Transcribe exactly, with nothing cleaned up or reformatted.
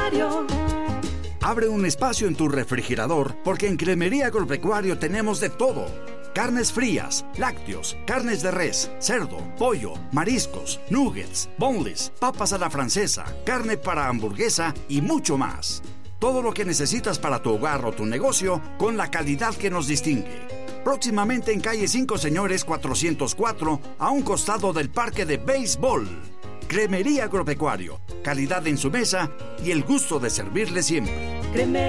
Agropecuario. Abre un espacio en tu refrigerador porque en Cremería Agropecuario tenemos de todo. Carnes frías, lácteos, carnes de res, cerdo, pollo, mariscos, nuggets, boneless, papas a la francesa, carne para hamburguesa y mucho más. Todo lo que necesitas para tu hogar o tu negocio con la calidad que nos distingue. Próximamente en calle cinco Señores cuatrocientos cuatro, a un costado del Parque de Béisbol. Cremería Agropecuario, calidad en su mesa y el gusto de servirle siempre. Cremería